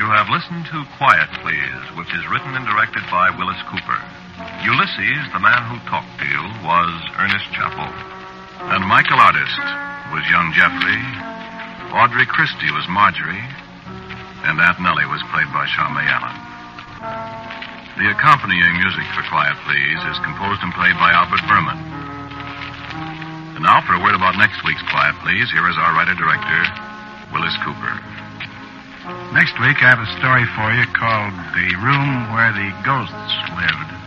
You have listened to Quiet Please, which is written and directed by Willis Cooper. Ulysses, the man who talked to you, was Ernest Chappell. And Michael Artist was young Jeffrey. Audrey Christie was Marjorie. And Aunt Nellie was played by Charmaine Allen. The accompanying music for Quiet Please is composed and played by Albert Berman. And now for a word about next week's Quiet Please, here is our writer-director, Willis Cooper. Next week, I have a story for you called The Room Where the Ghosts Lived.